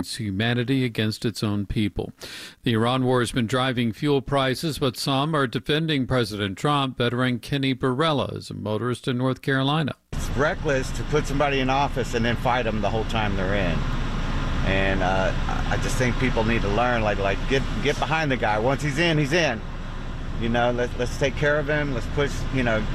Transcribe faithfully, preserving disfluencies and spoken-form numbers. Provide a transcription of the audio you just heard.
It's humanity against its own people. The Iran war has been driving fuel prices, but some are defending President Trump. Veteran Kenny Barella is a motorist in North Carolina. It's reckless to put somebody in office and then fight them the whole time they're in. And uh, I just think people need to learn, like, like get get behind the guy. Once he's in, he's in. You know, let's let's take care of him. Let's push, you know,